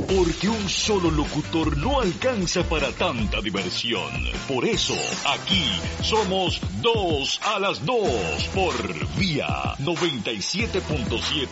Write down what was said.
Porque un solo locutor no alcanza para tanta diversión. Por eso, aquí somos 2 a las 2 por Vía 97.7